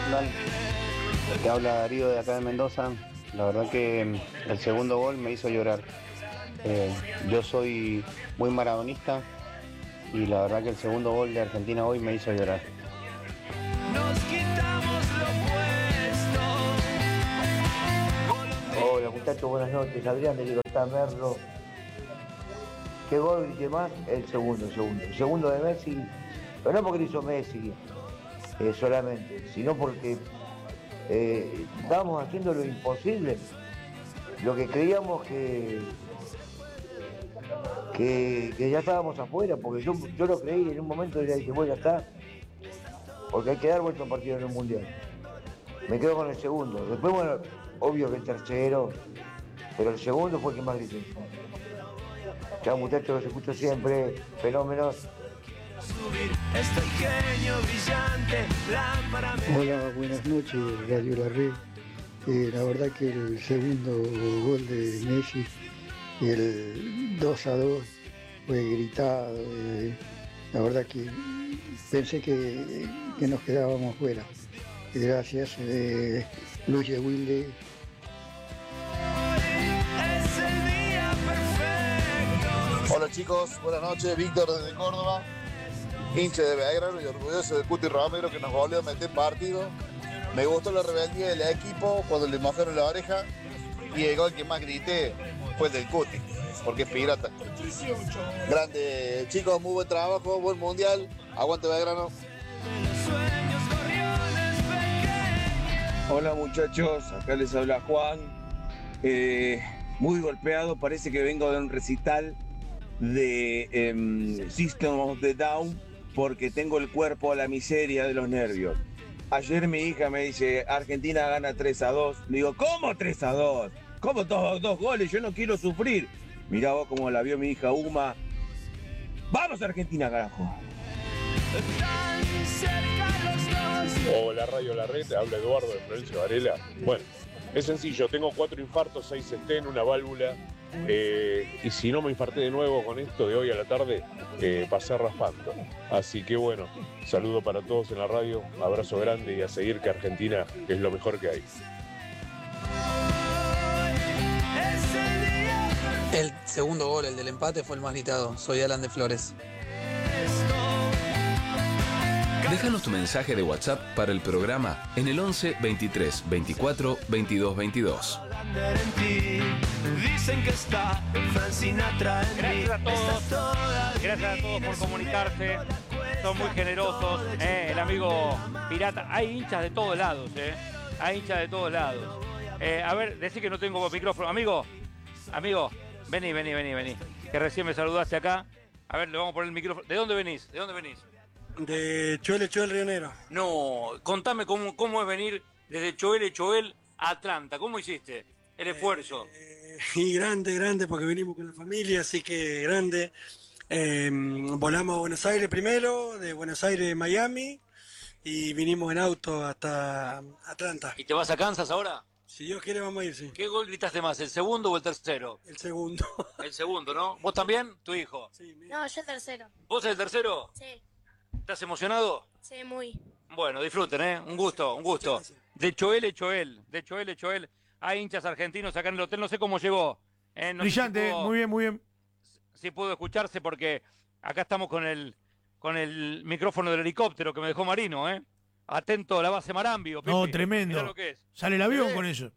tal? Te habla Darío de acá de Mendoza. La verdad que el segundo gol me hizo llorar. Eh, yo soy muy maradonista y la verdad que el segundo gol de Argentina hoy me hizo llorar. Nos quitamos lo puesto. Hola muchachos, buenas noches. Adrián de Libertad Merlo. ¿Qué gol y qué más? El segundo de Messi, pero no porque lo hizo Messi solamente, sino porque estábamos haciendo lo imposible, lo que creíamos que ya estábamos afuera, porque yo lo creí en un momento y ya dije, bueno, ya está, porque hay que dar vuelta a un partido en el Mundial. Me quedo con el segundo. Después, bueno, obvio que el tercero, pero el segundo fue el que más grité. Chao muchachos, los escucho siempre, fenómenos. Subir este genio brillante, lámpara. Hola, buenas noches, Radio La Red. La verdad que el segundo gol de Messi, el 2-2, fue gritado. La verdad que pensé que nos quedábamos fuera. Gracias, Luis de Wilde. Es el día perfecto. Hola chicos, buenas noches, Víctor desde Córdoba, hincha de Belgrano y orgulloso de Cuti Romero que nos volvió a meter partido. Me gustó la rebeldía del equipo cuando le mojaron la oreja y el gol que más grité fue el del Cuti, porque es pirata. Grande chicos, muy buen trabajo, buen mundial, aguante Belgrano. Hola muchachos, acá les habla Juan. Muy golpeado, parece que vengo de un recital de System of the Down porque tengo el cuerpo a la miseria de los nervios. Ayer mi hija me dice, Argentina gana 3-2. Le digo, ¿cómo 3-2? ¿Cómo dos goles? Yo no quiero sufrir. Mirá vos cómo la vio mi hija Uma. ¡Vamos Argentina, carajo! Hola Radio La Red, habla Eduardo de Florencio Varela. Bueno, es sencillo, tengo 4 infartos, 6 estén, una válvula. Y si no me infarté de nuevo con esto de hoy a la tarde, pasé raspando. Así que bueno, saludo para todos en la radio, abrazo grande y a seguir que Argentina es lo mejor que hay. El segundo gol, el del empate, fue el más gritado. Soy Alan de Flores. Déjanos tu mensaje de WhatsApp para el programa en el 11 23 24 22 22. Dicen que está Frank Sinatra en mí. Gracias a todos por comunicarse. Son muy generosos. El amigo pirata. Hay hinchas de todos lados. Hay hinchas de todos lados. A ver, decí que no tengo micrófono. Amigo, vení. Que recién me saludaste acá. A ver, le vamos a poner el micrófono. ¿De dónde venís? De Choel, Río Negro. No, contame cómo es venir desde Choel a Atlanta. ¿Cómo hiciste el esfuerzo? Y grande, porque venimos con la familia, así que grande. Volamos a Buenos Aires primero, de Buenos Aires a Miami, y vinimos en auto hasta Atlanta. ¿Y te vas a Kansas ahora? Si Dios quiere vamos a ir, sí. ¿Qué gol gritaste más, el segundo o el tercero? El segundo. El segundo, ¿no? ¿Vos también? ¿Tu hijo? Sí, No, yo el tercero. ¿Vos el tercero? Sí. ¿Estás emocionado? Sí, muy. Bueno, disfruten, un gusto. De Choel. Hay hinchas argentinos acá en el hotel, no sé cómo llegó. No Brillante, sé si muy bien. Si pudo escucharse porque acá estamos con el micrófono del helicóptero que me dejó Marino, Atento a la base Marambio. No, Pipi. tremendo. Mirá lo que es. Sale el avión con eso.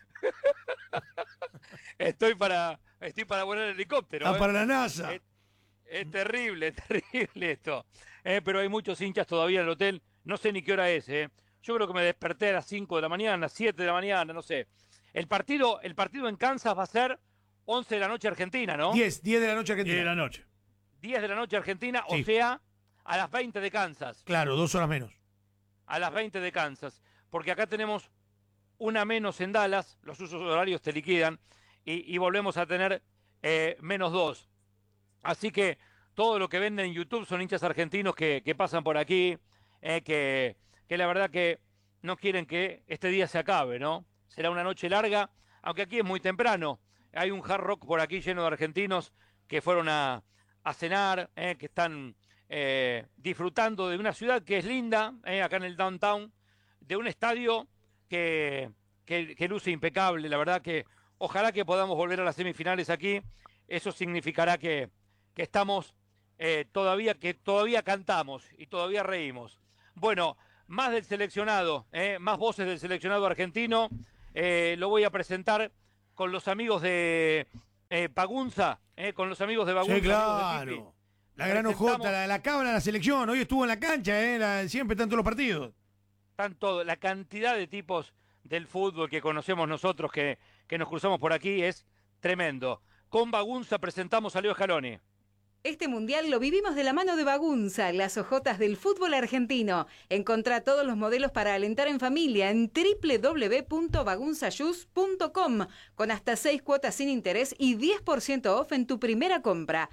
Estoy para volar el helicóptero. Para la NASA. Es terrible esto. Pero hay muchos hinchas todavía en el hotel. No sé ni qué hora es. Yo creo que me desperté a las 5 de la mañana, 7 de la mañana, no sé. El partido en Kansas va a ser 11 de la noche Argentina, ¿no? 10 de la noche Argentina. 10 de la noche. 10 de la noche Argentina, Sí. O sea, a las 20 de Kansas. Claro, 2 horas menos. A las 20 de Kansas. Porque acá tenemos una menos en Dallas, los usos horarios te liquidan, y volvemos a tener -2. Así que todo lo que venden en YouTube son hinchas argentinos que pasan por aquí, que la verdad que no quieren que este día se acabe, ¿no? Será una noche larga, aunque aquí es muy temprano. Hay un hard rock por aquí lleno de argentinos que fueron a cenar, que están disfrutando de una ciudad que es linda, acá en el downtown. de un estadio que luce impecable. La verdad que ojalá que podamos volver a las semifinales aquí. Eso significará que estamos todavía cantamos y todavía reímos. Bueno, más del seleccionado, más voces del seleccionado argentino. Lo voy a presentar con los amigos de Bagunza, con los amigos de Bagunza. Sí, claro. La gran ojota, la cabra de la selección. Hoy estuvo en la cancha, siempre están todos los partidos. Están todos. La cantidad de tipos del fútbol que conocemos nosotros, que nos cruzamos por aquí, es tremendo. Con Bagunza presentamos a Leo Scaloni. Este mundial lo vivimos de la mano de Bagunza, las ojotas del fútbol argentino. Encontrá todos los modelos para alentar en familia en www.bagunzashoes.com con hasta 6 cuotas sin interés y 10% off en tu primera compra.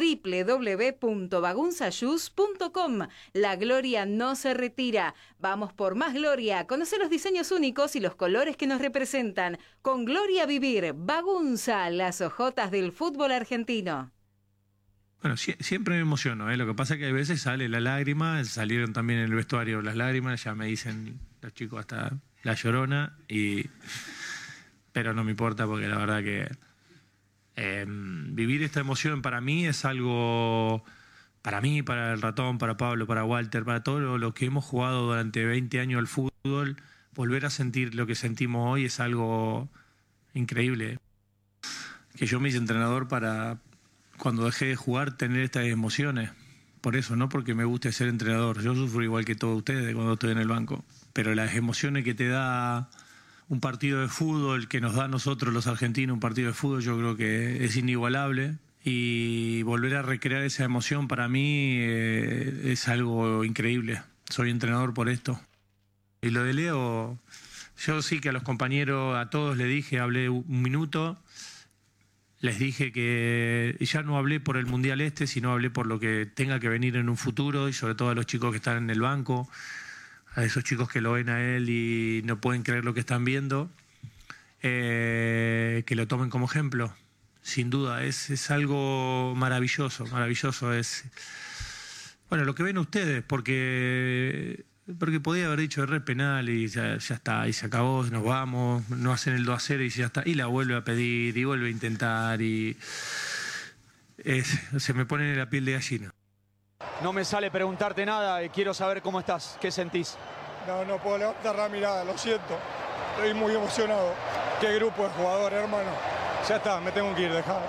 www.bagunzashoes.com. La gloria no se retira. Vamos por más gloria. Conoce los diseños únicos y los colores que nos representan. Con gloria a vivir. Bagunza, las ojotas del fútbol argentino. Bueno, siempre me emociono, ¿eh? Lo que pasa es que a veces sale la lágrima, salieron también en el vestuario las lágrimas, ya me dicen los chicos hasta la llorona, pero no me importa porque la verdad que vivir esta emoción para mí es algo, para mí, para el Ratón, para Pablo, para Walter, para todo lo que hemos jugado durante 20 años al fútbol, volver a sentir lo que sentimos hoy es algo increíble. Que yo me hice entrenador para, cuando dejé de jugar, tener estas emociones. Por eso, no porque me guste ser entrenador. Yo sufro igual que todos ustedes cuando estoy en el banco. Pero las emociones que te da un partido de fútbol, que nos da a nosotros los argentinos un partido de fútbol, yo creo que es inigualable. Y volver a recrear esa emoción para mí es algo increíble. Soy entrenador por esto. Y lo de Leo, yo sí que a los compañeros, a todos les dije, hablé un minuto. Les dije que ya no hablé por el Mundial sino hablé por lo que tenga que venir en un futuro y sobre todo a los chicos que están en el banco, a esos chicos que lo ven a él y no pueden creer lo que están viendo, que lo tomen como ejemplo. Sin duda, es algo maravilloso, maravilloso. Es, bueno, lo que ven ustedes, porque podía haber dicho error penal y ya está, y se acabó, nos vamos, no hacen el 2-0 y ya está, y la vuelve a pedir y vuelve a intentar y se me pone en la piel de gallina. No me sale preguntarte nada, quiero saber cómo estás, qué sentís. No puedo levantar la mirada, lo siento, estoy muy emocionado. Qué grupo de jugadores, hermano. Ya está, me tengo que ir, dejá.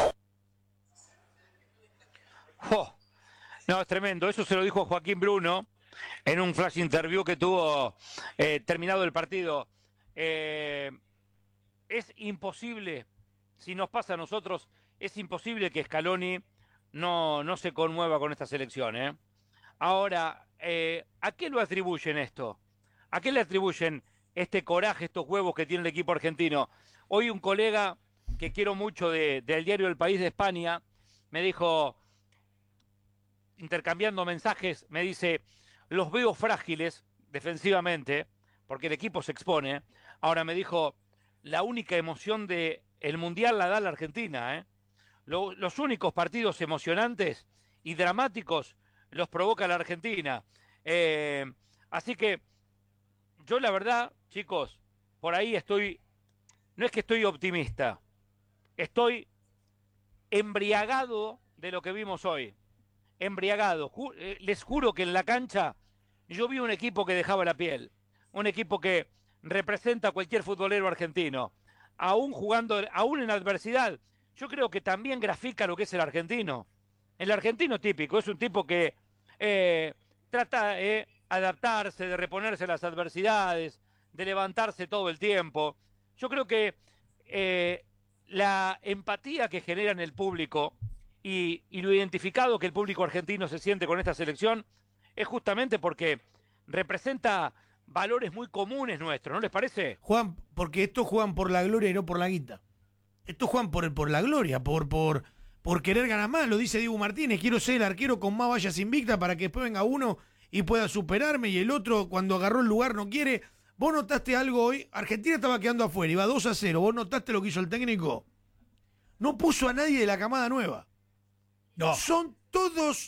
Oh, no, es tremendo, eso se lo dijo Joaquín Bruno en un flash interview que tuvo terminado el partido. Es imposible, si nos pasa a nosotros, es imposible que Scaloni no se conmueva con esta selección. Ahora, ¿a qué lo atribuyen esto? ¿A qué le atribuyen este coraje, estos huevos que tiene el equipo argentino? Hoy un colega que quiero mucho del diario El País de España me dijo, intercambiando mensajes, me dice: los veo frágiles defensivamente, porque el equipo se expone. Ahora me dijo, la única emoción del Mundial la da la Argentina. Los únicos partidos emocionantes y dramáticos los provoca la Argentina. Así que yo la verdad, chicos, por ahí estoy, no es que estoy optimista, estoy embriagado de lo que vimos hoy. Embriagado. Les juro que en la cancha yo vi un equipo que dejaba la piel, un equipo que representa a cualquier futbolero argentino, aún jugando, aún en adversidad. Yo creo que también grafica lo que es el argentino. El argentino típico es un tipo que trata de adaptarse, de reponerse a las adversidades, de levantarse todo el tiempo. Yo creo que la empatía que genera en el público y lo identificado que el público argentino se siente con esta selección es justamente porque representa valores muy comunes nuestros, ¿no les parece? Juan, porque estos juegan por la gloria y no por la guita. Estos juegan por la gloria, por querer ganar más. Lo dice Diego Martínez, quiero ser el arquero con más vallas invictas para que después venga uno y pueda superarme, y el otro cuando agarró el lugar no quiere. ¿Vos notaste algo hoy? Argentina estaba quedando afuera, iba 2-0. ¿Vos notaste lo que hizo el técnico? No puso a nadie de la camada nueva. No. Son todos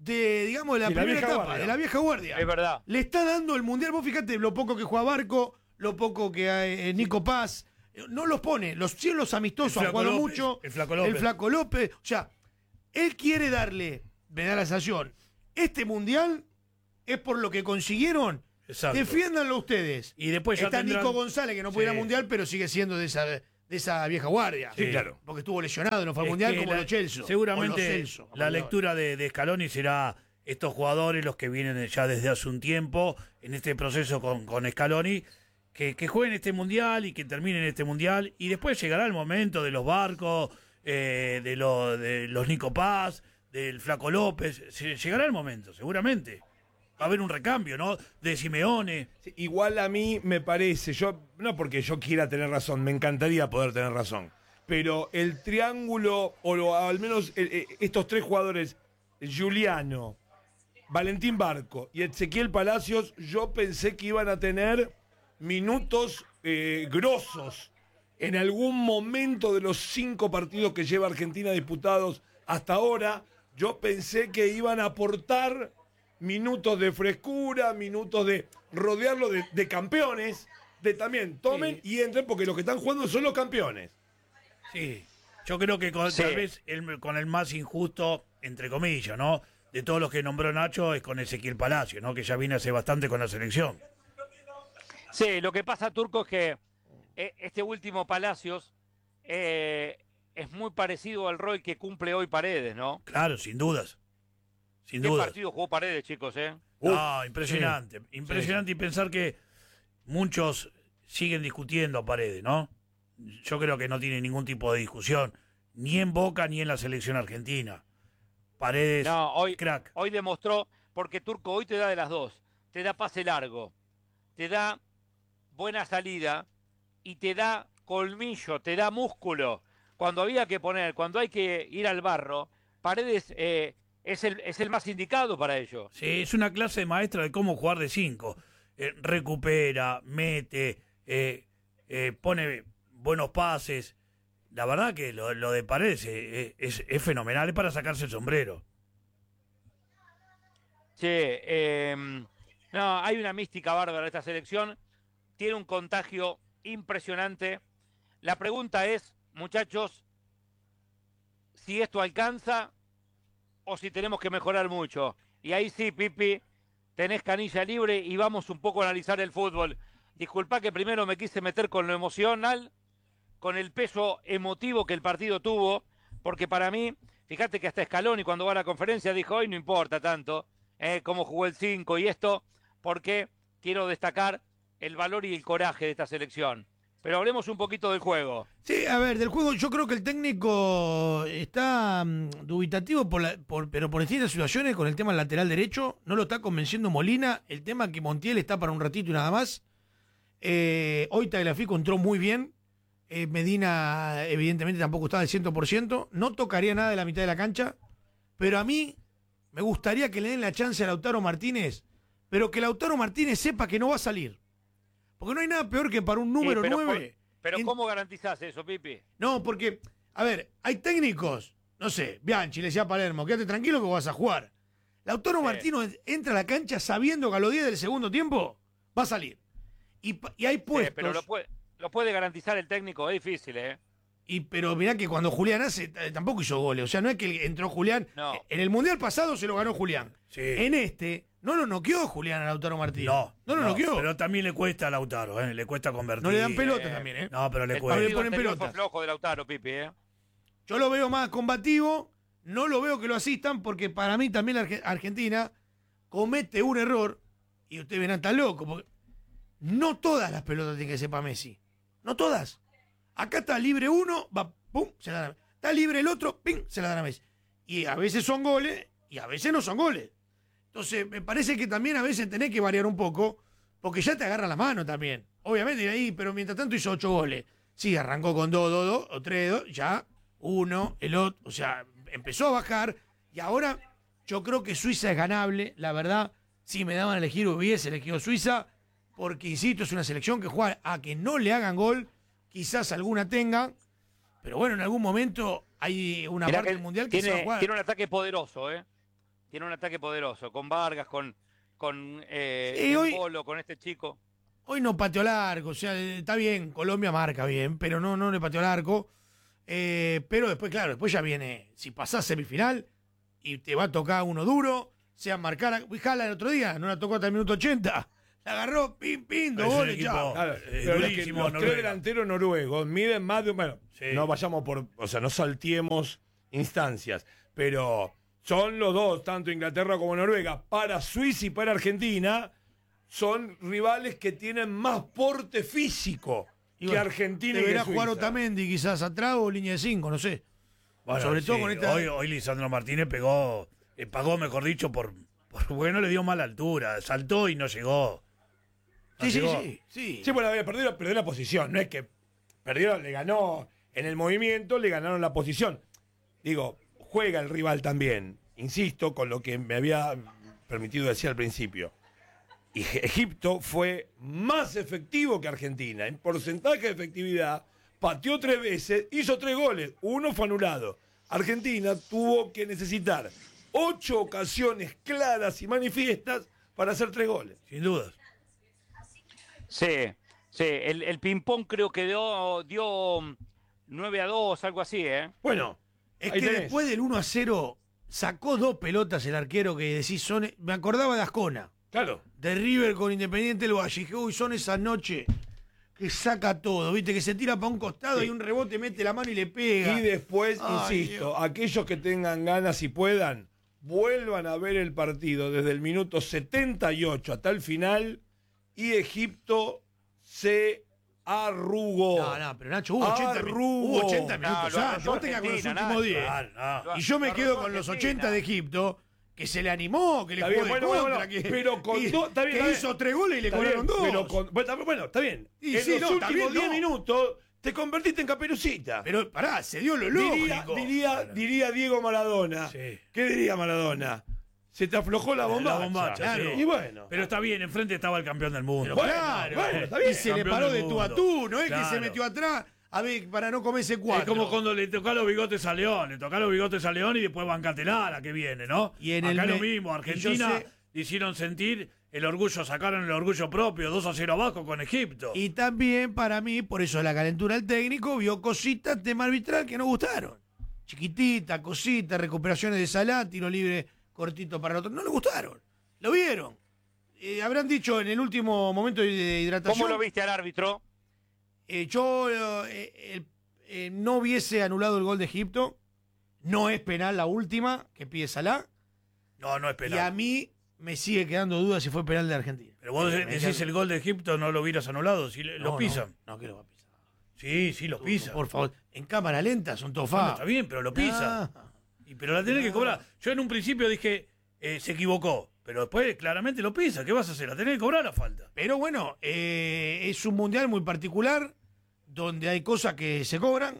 digamos, de la De la primera vieja etapa, guardia. de la vieja guardia. Es verdad. Le está dando el Mundial. Vos fíjate lo poco que juega Barco, lo poco que hay, Nico Paz. No los pone. Sí, los amistosos han jugado mucho. El Flaco López. El Flaco López. O sea, él quiere darle, me da la sensación, este Mundial es por lo que consiguieron. Exacto. Defiéndanlo ustedes. Y después ya está tendrán- Nico González, que no puede ir Sí. al Mundial, pero sigue siendo de esa vieja guardia. Sí, claro. Porque estuvo lesionado, no fue al Es Mundial que como los Chelsea. Seguramente la lectura de Scaloni será estos jugadores, los que vienen ya desde hace un tiempo, en este proceso con Scaloni, que jueguen este Mundial y que terminen este Mundial. Y después llegará el momento de los Barcos, de los Nico Paz, del Flaco López. Llegará el momento, seguramente. Va a haber un recambio, ¿no? De Simeone. Sí, igual a mí me parece, no porque yo quiera tener razón, me encantaría poder tener razón, pero el triángulo, al menos estos tres jugadores, Giuliano, Valentín Barco y Ezequiel Palacios, yo pensé que iban a tener minutos grosos en algún momento de los 5 partidos que lleva Argentina disputados hasta ahora. Yo pensé que iban a aportar minutos de frescura, minutos de rodearlo de campeones, de también tomen y entren, porque los que están jugando son los campeones. Sí, yo creo que tal vez con el más injusto, entre comillas, ¿no? De todos los que nombró Nacho es con Ezequiel Palacio, ¿no? Que ya viene hace bastante con la selección. Sí, lo que pasa, Turco, es que este último Palacios es muy parecido al rol que cumple hoy Paredes, ¿no? Claro, sin dudas. Sin ¿Qué dudas. partido jugó Paredes, chicos, Impresionante. Impresionante, y pensar que muchos siguen discutiendo a Paredes, ¿no? Yo creo que no tiene ningún tipo de discusión, ni en Boca ni en la selección argentina. Paredes, No, crack. hoy demostró, porque Turco hoy te da de las dos. Te da pase largo, te da buena salida y te da colmillo, te da músculo. Cuando había que cuando hay que ir al barro, Paredes es el más indicado para ello. Sí, es una clase maestra de cómo jugar de 5. Recupera, mete, pone buenos pases. La verdad que lo de Paredes es fenomenal, es para sacarse el sombrero. Sí, no, hay una mística bárbara en esta selección. Tiene un contagio impresionante. La pregunta es, muchachos, si esto alcanza o si tenemos que mejorar mucho. Y ahí sí, Pipi, tenés canilla libre y vamos un poco a analizar el fútbol. Disculpa que primero me quise meter con lo emocional, con el peso emotivo que el partido tuvo, porque para mí, fíjate que hasta Scaloni cuando va a la conferencia dijo, hoy no importa tanto cómo jugó el 5 y esto, porque quiero destacar el valor y el coraje de esta selección. Pero hablemos un poquito del juego. Sí, a ver, del juego yo creo que el técnico está dubitativo pero por distintas situaciones con el tema del lateral derecho. No lo está convenciendo Molina. El tema que Montiel está para un ratito y nada más. Hoy Tagliafico entró muy bien. Medina evidentemente tampoco estaba al 100%. No tocaría nada de la mitad de la cancha. Pero a mí me gustaría que le den la chance a Lautaro Martínez. Pero que Lautaro Martínez sepa que no va a salir. Porque no hay nada peor que para un número 9. Pero ¿cómo garantizás eso, Pipi? No, porque, a ver, hay técnicos, no sé, Bianchi le decía a Palermo, quédate tranquilo que vas a jugar. Lautaro Martínez entra a la cancha sabiendo que a los 10 del segundo tiempo va a salir. Y hay puestos. Pero lo puede garantizar el técnico, es difícil, ¿eh? Pero mirá que cuando Julián hace, tampoco hizo goles. O sea, no es que entró Julián. No. En el Mundial pasado se lo ganó Julián. Sí. En este, no lo noqueó Julián a Lautaro Martínez. No lo noqueó. Pero también le cuesta a Lautaro, le cuesta convertir. No le dan pelota también, ¿eh? No, pero le El cuesta. partido ponen anterior pelota. fue flojo de Lautaro, Pipi, ¿eh? Yo lo veo más combativo, no lo veo que lo asistan, porque para mí también la Argentina comete un error, y ustedes verán, está loco, porque no todas las pelotas tienen que ser para Messi. No todas. Acá está libre uno, va, pum, se la dan a Messi. Está libre el otro, pim, se la dan a Messi. Y a veces son goles, y a veces no son goles. Entonces, me parece que también a veces tenés que variar un poco, porque ya te agarra la mano también. Obviamente, y ahí, pero mientras tanto hizo 8 goles. Sí, arrancó con 2, o 3, ya, uno, el otro, o sea, empezó a bajar, y ahora yo creo que Suiza es ganable, la verdad, si me daban a elegir hubiese elegido Suiza, porque, insisto, es una selección que juega a que no le hagan gol, quizás alguna tenga, pero bueno, en algún momento hay una Mirá parte que del Mundial que se va a jugar. tiene un ataque poderoso, ¿eh? tiene un ataque poderoso, con Vargas, con hoy- Polo, con este chico. Hoy no pateó al arco, o sea, está bien, Colombia marca bien, pero no le pateó al arco. Pero después, claro, después ya viene, si pasás semifinal y te va a tocar uno duro, sea marcar, Jala el otro día, no la tocó hasta el minuto 80, la agarró, pim, 2 goles, chao. Claro, pero es que los tres delanteros noruegos miden más de... Bueno, no vayamos por... O sea, no salteemos instancias, pero son los dos, tanto Inglaterra como Noruega, para Suiza y para Argentina, son rivales que tienen más porte físico Y que bueno, Argentina y que deberá Suiza. jugar Otamendi quizás atrás o línea de 5, no sé. Bueno, Sobre todo sí, con esta... Hoy Lisandro Martínez pagó, mejor dicho, porque no le dio mala altura. Saltó y no llegó. No llegó. Sí, bueno, perdió la posición. No es que perdieron, le ganó en el movimiento, le ganaron la posición. Digo, juega el rival también. Insisto, con lo que me había permitido decir al principio. Y Egipto fue más efectivo que Argentina. En porcentaje de efectividad, pateó 3 veces, hizo 3 goles. 1 fue anulado. Argentina tuvo que necesitar 8 ocasiones claras y manifiestas para hacer 3 goles. Sin dudas. Sí, el ping-pong creo que dio 9-2, algo así, ¿eh? Bueno, Es ahí que tenés. después del 1-0 sacó 2 pelotas el arquero que decís me acordaba de Ascona. Claro. De River con Independiente del Valle. Y dije, uy, son esas noches que saca todo, ¿viste? Que se tira para un costado y un rebote mete la mano y le pega. Y después, Ay, insisto, Dios. aquellos que tengan ganas y puedan, vuelvan a ver el partido desde el minuto 78 hasta el final y Egipto se arrugó. No, pero Nacho, hubo 80 minutos antes. Vos tengas con los últimos 10. Y yo me quedo con los 80 de Egipto, que se le animó, que le Está jugó bien, de bueno, contra, bueno, que, pero con que- está bien, que está hizo bien. 3 goles y le Está cobraron bien, 2. pero bueno, está bien. Y en sí, los no, está últimos bien, 10 no. minutos te convertiste en Caperucita. Pero pará, se dio lo lógico. Diría Diego Maradona. ¿Qué diría Maradona? Se te aflojó la bombacha. claro. Y bueno. Pero está bien, enfrente estaba el campeón del mundo. Pero claro, está bien. y se le Campeón paró del de tú a mundo. tú, no es que Claro. se metió atrás a ver para no comerse 4. Es como cuando le tocó los bigotes a León. Le tocó los bigotes a León y después bancatelá la que viene, ¿no? Y en Acá el lo me- mismo. y yo Argentina sé- hicieron sentir el orgullo, sacaron el orgullo propio, 2-0 abajo con Egipto. Y también para mí, por eso la calentura del técnico, vio cositas, tema arbitral que no gustaron. Chiquitita, cositas, recuperaciones de Salah, tiro libre cortito para el otro. No le gustaron. Lo vieron. Habrán dicho en el último momento de hidratación. ¿Cómo lo viste al árbitro? Yo no hubiese anulado el gol de Egipto. No es penal la última que pide Salah. No es penal. Y a mí me sigue quedando duda si fue penal de Argentina. Pero vos decís el gol de Egipto no lo hubieras anulado, si lo No, pisan. No, que lo va a pisar. Sí, lo pisan. Por favor, en cámara lenta son todos Bueno, fa. está bien, pero lo pisan. Pero la tenés que cobrar. Yo en un principio dije, se equivocó. Pero después claramente lo pisa. ¿Qué vas a hacer? La tenés que cobrar la falta. Pero bueno, es un mundial muy particular donde hay cosas que se cobran.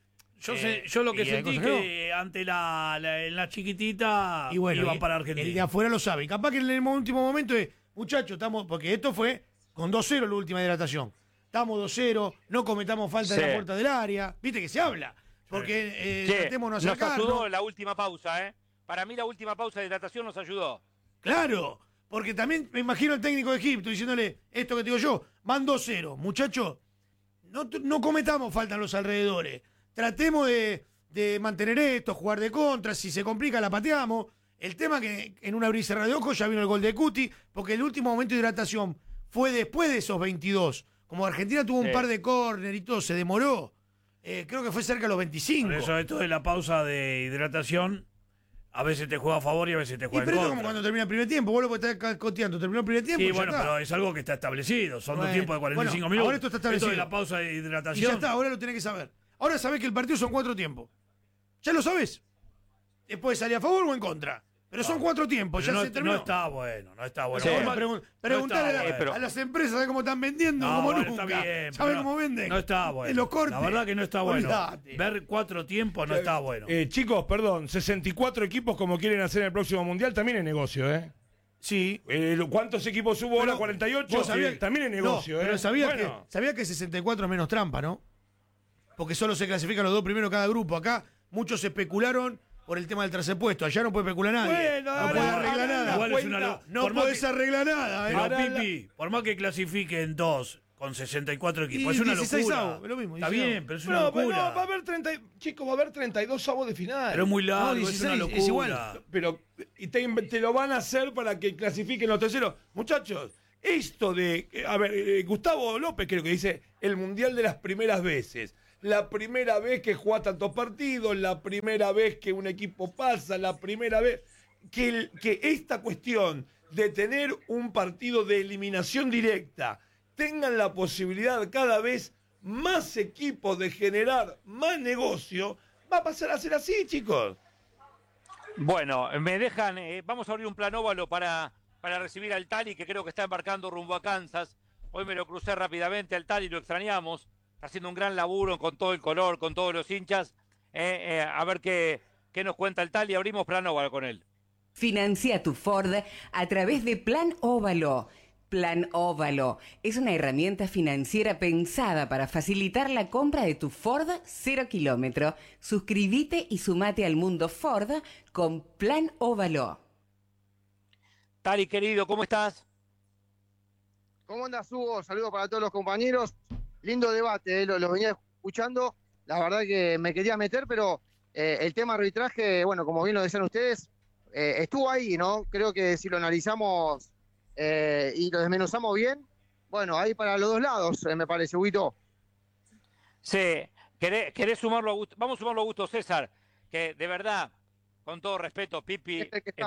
Yo lo que y hay sentí cosas que ante la chiquitita Y bueno, iban para Argentina. el de afuera lo sabe. Y capaz que en el último momento es, muchachos, estamos, porque esto fue con 2-0 la última hidratación. Estamos 2-0, no cometamos falta en Sí. la puerta del área. Viste que se habla. Porque Che, tratemos de no nos acercarnos. ayudó la última pausa, ¿eh? Para mí la última pausa de hidratación nos ayudó. Claro, porque también me imagino al técnico de Egipto diciéndole esto que te digo yo, van 2-0, muchachos, no cometamos falta en los alrededores, tratemos de mantener esto, jugar de contra, si se complica la pateamos. El tema que en una abrir y cerrar de ojos ya vino el gol de Cuti, porque el último momento de hidratación fue después de esos 22. Como Argentina tuvo un Sí. par de córner y todo, se demoró. Creo que fue cerca de los 25. Por eso esto de la pausa de hidratación, a veces te juega a favor y a veces te Y juega pero en esto es contra. como cuando termina el primer tiempo, vos lo podés estar coteando, terminó el primer tiempo Sí, y ya bueno, está. pero es algo que está establecido. Son dos Bueno, tiempos de 45 bueno, minutos. ahora esto está establecido. de la pausa de Y hidratación. ya está, ahora lo tenés que saber. Ahora sabés que el partido son 4 tiempos. Ya lo sabés. Después salir a favor o en contra. Pero son 4 tiempos, Pero ya no, se terminó. no está bueno, no está bueno. Sí. Vos Preguntale no está bueno. a las empresas ¿sabés cómo están vendiendo, No, como bueno, nunca. está bien, ¿Saben pero cómo venden? No está bueno. En los cortes. La verdad que no está bueno. Olvidate. Ver 4 tiempos no está bueno. Chicos, perdón, 64 equipos como quieren hacer en el próximo Mundial también es negocio, ¿eh? Sí. ¿Cuántos equipos hubo ahora? 48. Vos sabías- También es negocio, no, ¿eh? Pero sabías Bueno. que 64 es menos trampa, ¿no? Porque solo se clasifican los 2 primeros cada grupo. Acá muchos especularon por el tema del tercer puesto. Allá no puede especular nadie. Bueno, no puede arreglar nada. Igual es una No podés arreglar nada. Pero, Pipi, por más que clasifiquen 2 con 64 equipos, es una 16 locura. avos, lo mismo. Está 16 bien, pero es una Pero locura. va a haber 32 avos de final. Pero es muy largo, No, es una 16, locura. es igual. Pero y te lo van a hacer para que clasifiquen los terceros. Muchachos, esto de... A ver, Gustavo López creo que dice el Mundial de las primeras veces. La primera vez que juega tantos partidos, la primera vez que un equipo pasa, la primera vez... Que esta cuestión de tener un partido de eliminación directa tengan la posibilidad cada vez más equipos de generar más negocio, va a pasar a ser así, chicos. Bueno, me dejan, vamos a abrir un plan óvalo para recibir al Tali, que creo que está embarcando rumbo a Kansas. Hoy me lo crucé rápidamente al Tali, lo extrañamos. Está haciendo un gran laburo con todo el color, con todos los hinchas. A ver qué nos cuenta el Tali. Abrimos plan óvalo con él. Financia tu Ford a través de Plan Óvalo. Plan Óvalo es una herramienta financiera pensada para facilitar la compra de tu Ford 0 kilómetro. Suscríbete y sumate al mundo Ford con Plan Óvalo. Tali, querido, ¿cómo estás? ¿Cómo andas, Hugo? Saludos para todos los compañeros. Lindo debate, los venía escuchando. La verdad que me quería meter, pero el tema arbitraje, bueno, como bien lo decían ustedes, estuvo ahí, ¿no? Creo que si lo analizamos y lo desmenuzamos bien, bueno, ahí para los dos lados, me parece, Huguito. Sí, ¿querés sumarlo a Augusto? Vamos a sumarlo a Augusto César, que de verdad, con todo respeto, Pipi...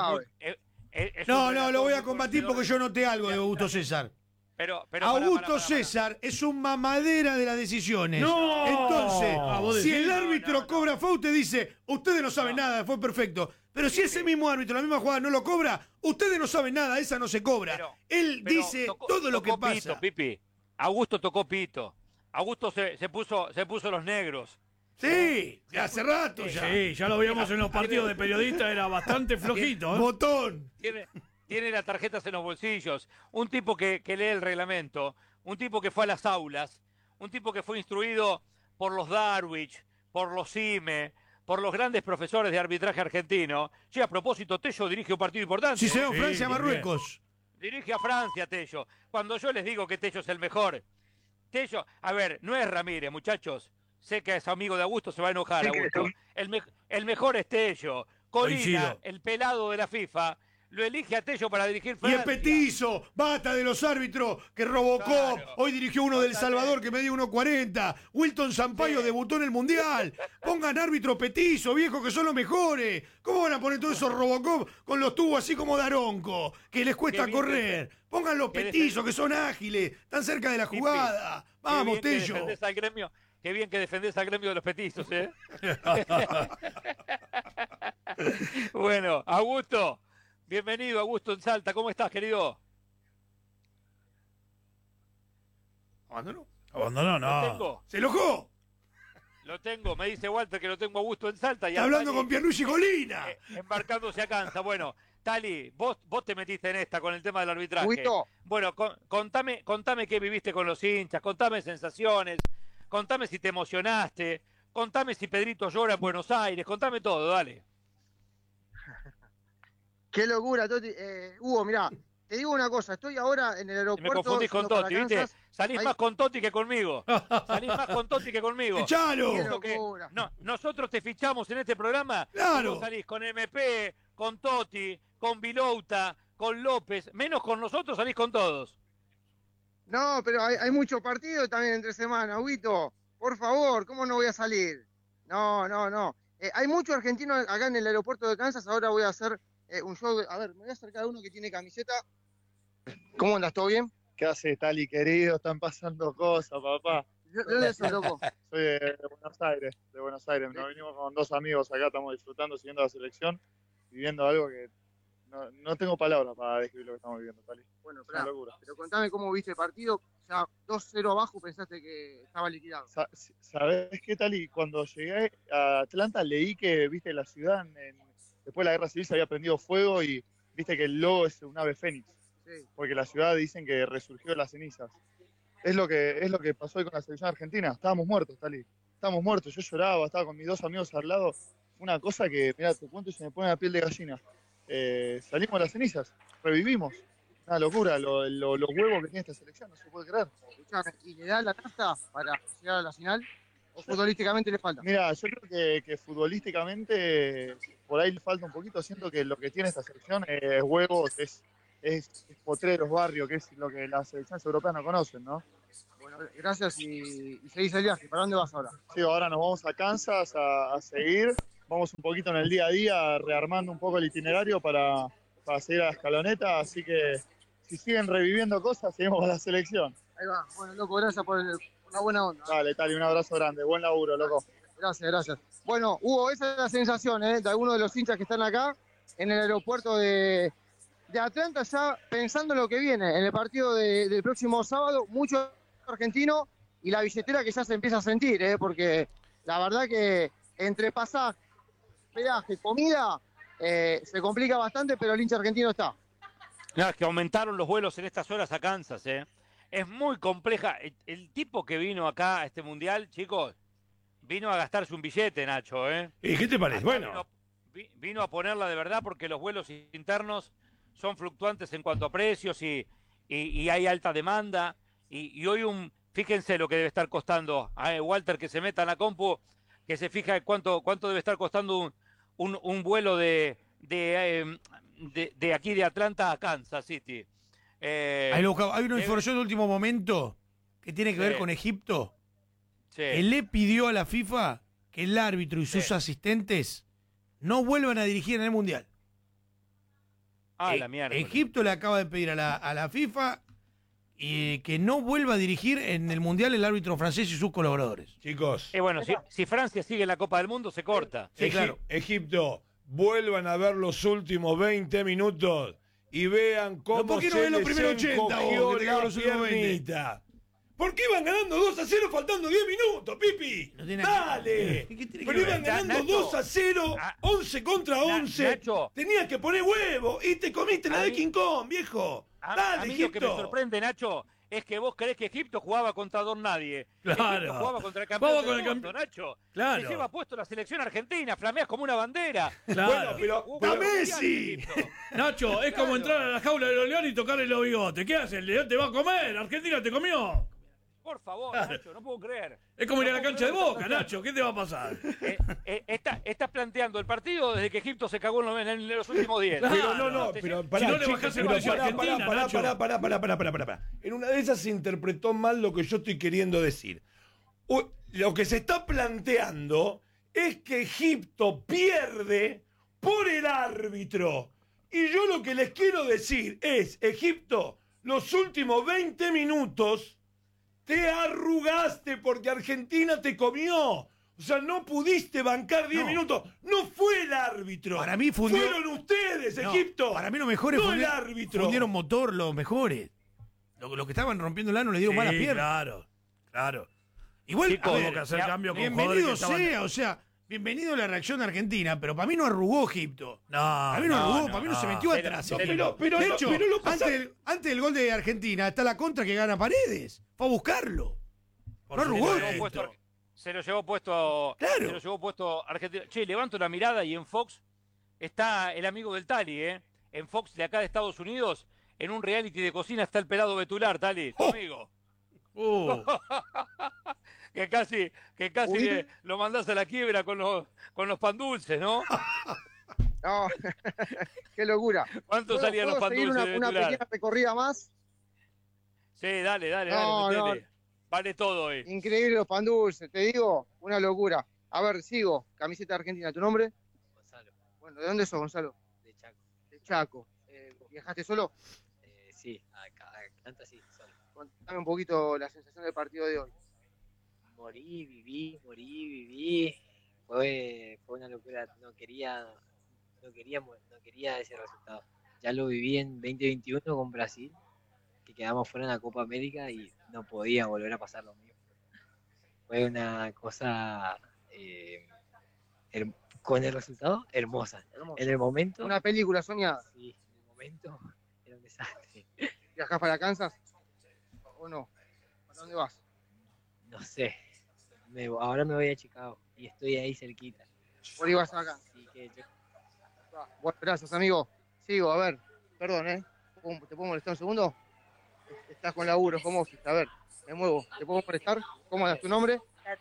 No, lo voy a combatir porque yo noté algo de Augusto César. Pero Augusto César es un mamadera de las decisiones. ¡No! Entonces, si el árbitro cobra FAU, usted dice, ustedes no saben nada, fue perfecto. Pero si ese mismo árbitro, la misma jugada, no lo cobra, ustedes no saben nada, esa no se cobra. Él dice todo lo que pasa. Pito, Pipi. Augusto tocó pito. Augusto se puso los negros. Sí, hace rato ya. Sí, ya lo veíamos en los partidos de periodistas, era bastante flojito. Botón. Tiene las tarjetas en los bolsillos. Un tipo que lee el reglamento. Un tipo que fue a las aulas. Un tipo que fue instruido por los Darwich, por los CIME, por los grandes profesores de arbitraje argentino. Che, a propósito, Tello dirige un partido importante. Sí, señor, Francia-Marruecos. Dirige a Francia, Tello. Cuando yo les digo que Tello es el mejor. Tello, a ver, no es Ramírez, muchachos. Sé que es amigo de Augusto, se va a enojar, Augusto. El mejor es Tello. Colina, el pelado de la FIFA, lo elige a Tello para dirigir Francia. Y es petizo, basta de los árbitros que Robocop, hoy dirigió uno del Salvador que medía 1.40, Wilton Sampaio debutó en el Mundial. Pongan árbitro petizo, viejo, que son los mejores. ¿Cómo van a poner todos esos Robocop con los tubos así como Daronco, que les cuesta correr? Pongan los petizos, que son ágiles, están cerca de la jugada. Vamos, Tello. Qué bien que defendés al gremio de los petizos, ¿eh? Bueno, Augusto. Bienvenido, Augusto, en Salta. ¿Cómo estás, querido? ¿Abandonó? Abandonó, no. ¿Lo tengo? ¡Se enojó! Lo tengo, me dice Walter que lo tengo a Augusto en Salta. Y está hablando con Pierluigi Colina. Embarcándose a Kansas. Bueno, Tali, vos te metiste en esta con el tema del arbitraje. Huguito. Bueno, contame qué viviste con los hinchas, contame sensaciones, contame si te emocionaste, contame si Pedrito llora en Buenos Aires, contame todo, dale. Qué locura, Toti. Hugo, mirá, te digo una cosa, estoy ahora en el aeropuerto. Me confundís con Toti, ¿viste? Salís más con Toti que conmigo. Salís más con Toti que conmigo. ¡Echalo! Nosotros te fichamos en este programa. ¡Claro! Vos salís con MP, con Toti, con Vilouta, con López. Menos con nosotros salís con todos. No, pero hay muchos partidos también entre semana, Huguito. Por favor, ¿cómo no voy a salir? No. Hay muchos argentinos acá en el aeropuerto de Kansas. Ahora voy a hacer un show. A ver, me voy a acercar a uno que tiene camiseta. ¿Cómo andas? ¿Todo bien? ¿Qué haces, Tali, querido? Están pasando cosas, papá. ¿De dónde sos, loco? Soy de Buenos Aires, Nos venimos con dos amigos acá, estamos disfrutando, siguiendo la selección, viviendo algo que no tengo palabras para describir lo que estamos viviendo, Tali. Bueno, pero contame cómo viste el partido. Ya 2-0 abajo, pensaste que estaba liquidado. ¿Sabés qué, Tali? Cuando llegué a Atlanta leí que, viste, la ciudad después de la guerra civil se había prendido fuego y viste que el logo es un ave fénix. Sí. Porque la ciudad dicen que resurgió de las cenizas. Es lo que pasó hoy con la selección argentina. Estábamos muertos, Tali. Estábamos muertos. Yo lloraba, estaba con mis dos amigos al lado. una cosa que, mirá, te cuento y se me pone la piel de gallina. Salimos de las cenizas, revivimos. Una locura, los huevos que tiene esta selección, no se puede creer. Escuchame, ¿y le da la casta para llegar a la final? ¿O futbolísticamente le falta? Mira, yo creo que futbolísticamente por ahí le falta un poquito. Siento que lo que tiene esta selección es huevos, es potreros, barrio, que es lo que las selecciones europeas no conocen, ¿no? Bueno, gracias y seguís el viaje. ¿Para dónde vas ahora? Sí, ahora nos vamos a Kansas a seguir. Vamos un poquito en el día a día, rearmando un poco el itinerario para seguir a la escaloneta. Así que si siguen reviviendo cosas, seguimos con la selección. Ahí va. Bueno, loco, gracias por la buena onda. Dale, Tali, un abrazo grande. Buen laburo, loco. Gracias. Bueno, Hugo, esa es la sensación de algunos de los hinchas que están acá en el aeropuerto de Atlanta, ya pensando en lo que viene, en el partido del próximo sábado, mucho argentino y la billetera que ya se empieza a sentir, porque la verdad que entre pasaje, peaje, comida, se complica bastante, pero el hincha argentino está. No, es que aumentaron los vuelos en estas horas a Kansas, Es muy compleja. El tipo que vino acá a este mundial, chicos, vino a gastarse un billete, Nacho, ¿Y qué te parece? Acá Bueno. Vino a ponerla de verdad porque los vuelos internos son fluctuantes en cuanto a precios y hay alta demanda. Y hoy fíjense lo que debe estar costando a Walter, que se meta en la compu, que se fija cuánto debe estar costando un vuelo de aquí de Atlanta a Kansas City. Hay una información de último momento que tiene que ver con Egipto. Sí. Él le pidió a la FIFA que el árbitro y sus asistentes no vuelvan a dirigir en el Mundial. La mierda. Egipto le acaba de pedir a la FIFA que no vuelva a dirigir en el Mundial el árbitro francés y sus colaboradores. Chicos. Bueno, si Francia sigue en la Copa del Mundo, se corta. Sí, claro. Egipto, vuelvan a ver los últimos 20 minutos y vean cómo ¿Por qué no ven los primeros 80 vos, que te cago los últimos 20? piernita. ¿Por qué iban ganando 2-0 faltando 10 minutos, Pipi? Dale. Pero iban ganando Nacho, 2-0, 11 contra 11. Nacho. Tenías que poner huevo y te comiste la de King Kong, viejo. A mí lo que me sorprende, Nacho, es que vos creés que Egipto jugaba contra Don Nadie. Claro. Egipto jugaba contra el campeón Jugaba del con el mundo, Nacho. Claro. Se lleva puesto la selección argentina, flameas como una bandera. Claro. Bueno, pero Messi! Nacho, es como entrar a la jaula de los leones y tocarle los bigotes. ¿Qué hace? El león te va a comer. Argentina te comió. Por favor, Nacho, no puedo creer. Es como ir a la cancha de Boca, Nacho. ¿Qué te va a pasar? Estás planteando el partido desde que Egipto se cagó en los últimos 10. Pero pará, si no le chicos, bajás el pero precio a Argentina, Nacho. Pará. En una de esas se interpretó mal lo que yo estoy queriendo decir. Lo que se está planteando es que Egipto pierde por el árbitro. Y yo lo que les quiero decir es, Egipto, los últimos 20 minutos te arrugaste porque Argentina te comió. O sea, no pudiste bancar 10 minutos. No fue el árbitro. Para mí fueron ustedes, Egipto. Para mí los mejores no el árbitro. fundieron motor, los mejores. Los que estaban rompiendo el ano le dieron malas piernas. Claro. Igual, Chicos, tuvo que hacer cambio con bienvenido jugadores que estaban- sea, o sea, bienvenido a la reacción argentina, pero para mí no arrugó Egipto. No, para mí no arrugó, para mí no se metió Pero- atrás. pero- de hecho, pero lo pasa- antes del gol de Argentina está la contra que gana Paredes. Fue a buscarlo. No arrugó Egipto. Se lo llevó puesto. Claro. Se lo llevó puesto Argentina. Che, levanto la mirada y en Fox está el amigo del Tali, En Fox de acá de Estados Unidos, en un reality de cocina está el pelado Betular, Tali, tu amigo. que casi lo mandás a la quiebra con los pan dulces, ¿no? No, qué locura. ¿Cuánto ¿Puedo- salían los puedo pan seguir dulces de una Betular? pequeña recorrida más? Sí, dale, No, metele. Vale todo hoy. Increíble los pan dulces, te digo, una locura. A ver, sigo, camiseta argentina, ¿tu nombre? Gonzalo, Bueno, ¿de dónde sos, Gonzalo? de Chaco. De Chaco. ¿Viajaste solo? Sí, acá, Atlanta sí, solo. Contame un poquito la sensación del partido de hoy. Morí, viví. Fue una locura. No quería ese resultado. Ya lo viví en 2021 con Brasil, que quedamos fuera en la Copa América y no podía volver a pasar lo mismo. Fue una cosa con el resultado hermosa. En el momento. Una película soñada. Sí, en el momento era un desastre. ¿Viajás para Kansas? ¿O no? ¿Para dónde vas? No sé. Ahora me voy a Chicago y estoy ahí cerquita. Por ahí vas acá. Bueno, gracias, amigo. Sigo, a ver. Perdón, ¿te puedo molestar un segundo? Estás con laburo, ¿cómo? A ver, me muevo. ¿Te puedo molestar? ¿Cómo es tu nombre?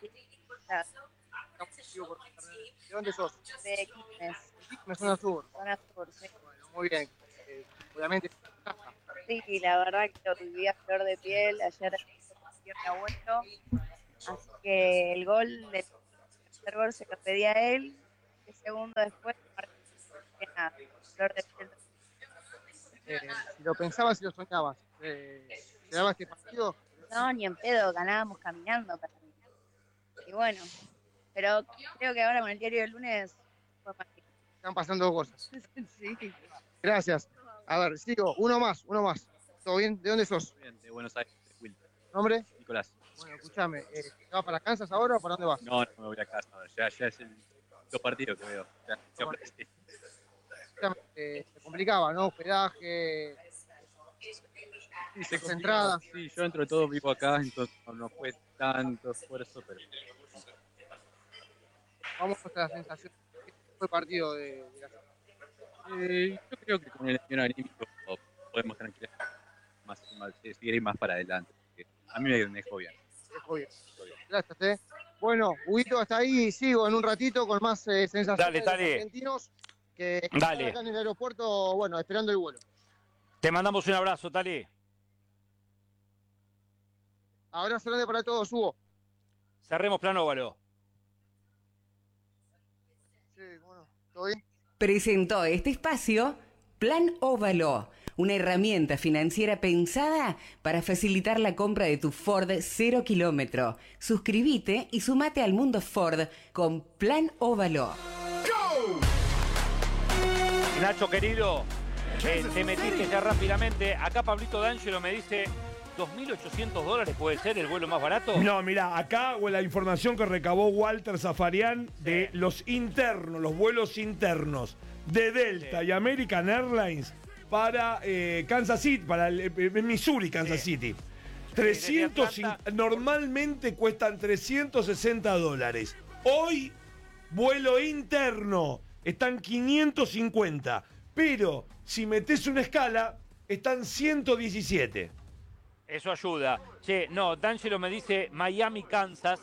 ¿De dónde sos? De Quilmes. Me suena sur. Zona sur, sí. Bueno, muy bien. Obviamente. Sí, la verdad que lo viví a flor de piel. Ayer mi abuelo. Así que el gol del tercer gol se lo pedí a él. El segundo después, nada, flor de piel. Si lo pensabas y lo soñabas, ¿te daba este partido? No, ni en pedo, ganábamos caminando para mí. Y bueno, pero creo que ahora con el diario del lunes fue más. Están pasando cosas. Sí. Gracias. A ver, sigo. Uno más. ¿Todo bien? ¿De dónde sos? Bien, de Buenos Aires, de Wilton. ¿Nombre? Nicolás. Bueno, escúchame. ¿Te vas para Kansas ahora o para dónde vas? No, no me voy a casa. Ya es los partidos que veo. Ya aprendí. Se complicaba, ¿no? Hospedaje, entradas. Sí, yo dentro de todo vivo acá, entonces no fue tanto esfuerzo, pero... Vamos a la sensación. ¿Qué fue el partido de la yo creo que con el avión anímico podemos tranquilar seguir más para adelante. A mí me dejó bien. Gracias, Bueno, Huguito, hasta ahí sigo en un ratito con más sensaciones Dale. de los argentinos que están acá en el aeropuerto, bueno, esperando el vuelo. Te mandamos un abrazo, Tali. Abrazo grande para todos, Hugo. Cerremos Plan Óvalo. Sí, bueno, ¿todo bien? Presentó este espacio Plan Óvalo, una herramienta financiera pensada para facilitar la compra de tu Ford 0 kilómetro. Suscríbete y sumate al mundo Ford con Plan Óvalo. Nacho, querido, te metiste ya rápidamente. Acá Pablito D'Angelo me dice $2.800 puede ser el vuelo más barato. No, mirá, acá la información que recabó Walter Zafarian de los vuelos internos de Delta y American Airlines para Kansas City, para Missouri, Kansas City. Normalmente cuestan $360. Hoy, vuelo interno, están 550. Pero si metes una escala, están 117. Eso ayuda. Che, no, D'Angelo me dice Miami, Kansas,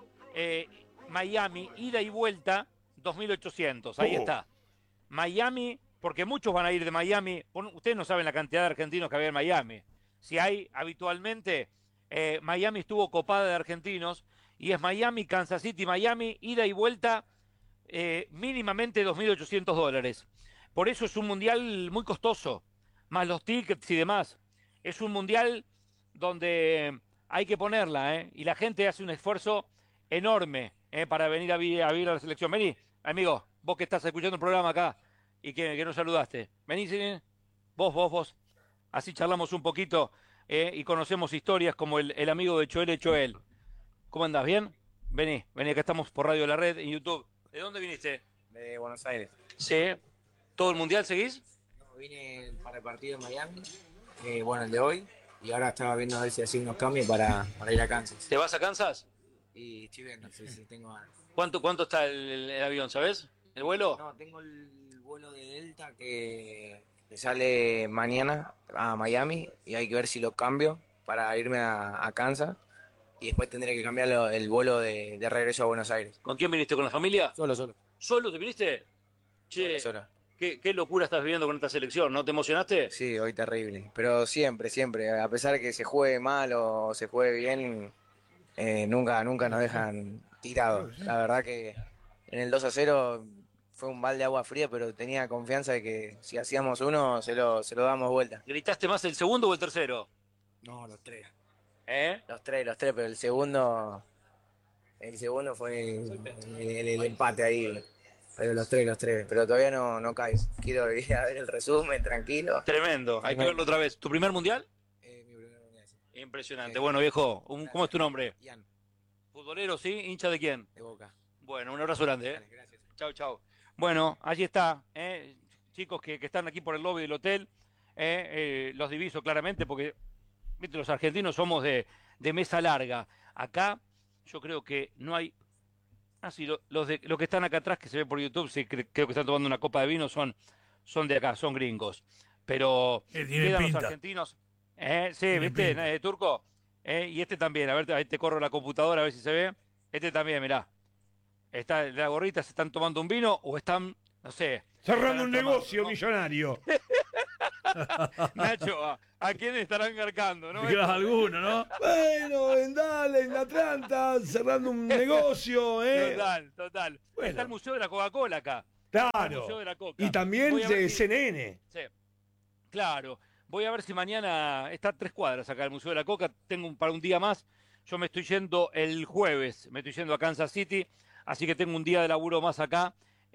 Miami, ida y vuelta, 2.800. Ahí está. Miami, porque muchos van a ir de Miami. Ustedes no saben la cantidad de argentinos que había en Miami. Si hay habitualmente, Miami estuvo copada de argentinos, y es Miami, Kansas City, Miami, ida y vuelta, mínimamente $2.800. Por eso es un mundial muy costoso, más los tickets y demás. Es un mundial donde hay que ponerla, y la gente hace un esfuerzo enorme para venir a ver a la selección. Vení, amigo, vos que estás escuchando el programa acá y que nos saludaste. Vení, vos. Así charlamos un poquito y conocemos historias como el amigo de Choel. ¿Cómo andás? ¿Bien? Vení, acá estamos por Radio La Red en YouTube. ¿De dónde viniste? De Buenos Aires. Sí. ¿Todo el mundial seguís? No, vine para el partido en Miami, bueno, el de hoy, y ahora estaba viendo a ver si hacía unos cambios para ir a Kansas. ¿Te vas a Kansas? Y estoy viendo, sí, tengo ganas. ¿Cuánto está el avión, sabes? ¿El vuelo? No, tengo el vuelo de Delta que sale mañana a Miami y hay que ver si lo cambio para irme a Kansas y después tendré que cambiar el vuelo de regreso a Buenos Aires. ¿Con quién viniste? ¿Con la familia? Solo. ¿Solo te viniste? Che, Solo. ¿Qué locura estás viviendo con esta selección? ¿No te emocionaste? Sí, hoy terrible. Pero siempre, a pesar de que se juegue mal o se juegue bien, nunca nos dejan tirados. La verdad que en el 2-0 fue un balde de agua fría, pero tenía confianza de que si hacíamos uno, se lo damos vuelta. ¿Gritaste más el segundo o el tercero? No, los tres. Los tres, pero el segundo fue el empate ahí. Pero los tres, pero todavía no cae. Quiero ir a ver el resumen, tranquilo. Tremendo, hay que verlo otra vez. ¿Tu primer mundial? Mi primer mundial, sí. Impresionante. Bueno, viejo, ¿cómo es tu nombre? Ian. ¿Futbolero, sí? ¿Hincha de quién? De Boca. Bueno, un abrazo grande. Dale, gracias. Chau. Bueno, allí está, chicos que están aquí por el lobby del hotel. Los diviso claramente porque, viste, los argentinos somos de mesa larga. Acá yo creo que no hay Ah, sí, los que están acá atrás, que se ve por YouTube, sí, creo que están tomando una copa de vino, son de acá, son gringos. Pero quedan los argentinos. Sí, ¿viste, Turco? Y este también, a ver, ahí te corro la computadora a ver si se ve. Este también, mirá. Está la gorrita, ¿se están tomando un vino o están, no sé? Cerrando un negocio millonario. Nacho, ¿a quién estarán garcando, no? Alguno, ¿no? Bueno, en Dallas, en Atlanta, cerrando un negocio, Total. Bueno. Está el Museo de la Coca-Cola acá. Claro. El Museo de la Coca. Y también de CNN. Sí. Claro. Voy a ver si mañana está a 3 cuadras acá el Museo de la Coca. Tengo para un día más. Yo me estoy yendo el jueves. Me estoy yendo a Kansas City. Así que tengo un día de laburo más acá.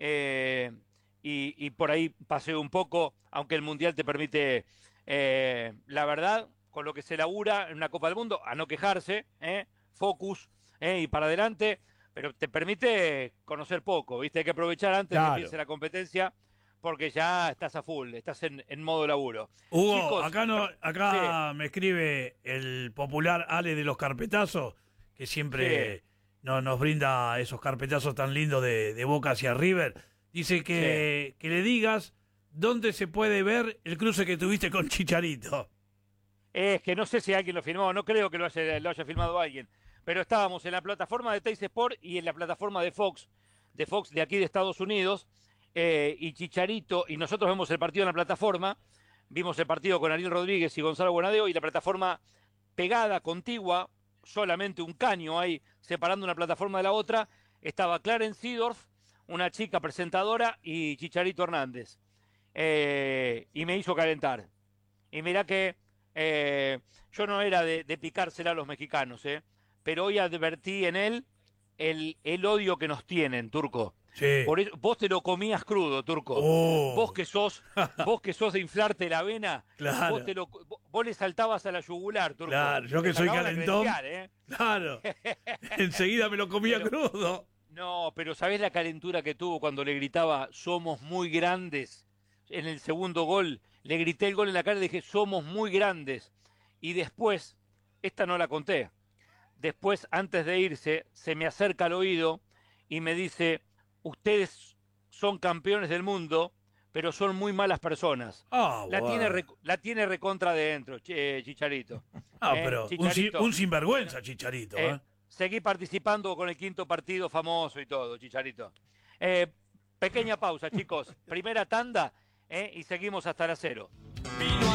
Y por ahí paseo un poco. Aunque el Mundial te permite, la verdad, con lo que se labura en una Copa del Mundo, a no quejarse. Focus y para adelante. Pero te permite conocer poco. ¿Viste? Hay que aprovechar antes de que empiece la competencia. Porque ya estás a full, estás en modo laburo. Hugo, Chicos, acá me escribe el popular Ale de los carpetazos, que siempre nos brinda esos carpetazos tan lindos de Boca hacia River. Dice que le digas dónde se puede ver el cruce que tuviste con Chicharito. Es que no sé si alguien lo filmó, no creo que lo haya filmado alguien. Pero estábamos en la plataforma de Teis Sport y en la plataforma de Fox de aquí de Estados Unidos. Y Chicharito, y nosotros vemos el partido en la plataforma, vimos el partido con Ariel Rodríguez y Gonzalo Bonadeo, y la plataforma pegada, contigua, solamente un caño ahí separando una plataforma de la otra, estaba Clarence Seedorf, una chica presentadora, y Chicharito Hernández. Y me hizo calentar. Y mirá que yo no era de picársela a los mexicanos, pero hoy advertí en él el odio que nos tienen, Turco. Sí. Por eso, vos te lo comías crudo, Turco. Vos que sos de inflarte la vena, claro. vos le saltabas a la yugular, Turco. Claro, yo que soy calentón. Claro. Enseguida me lo comía crudo. No, pero ¿sabés la calentura que tuvo cuando le gritaba somos muy grandes? En el segundo gol, le grité el gol en la cara y dije somos muy grandes. Y después, esta no la conté. Después, antes de irse, se me acerca al oído y me dice: ustedes son campeones del mundo, pero son muy malas personas. La tiene recontra de dentro, Chicharito. Pero Chicharito, un sinvergüenza, Chicharito. Seguí participando con el quinto partido famoso y todo, Chicharito. Pequeña pausa, chicos. Primera tanda y seguimos hasta las 0.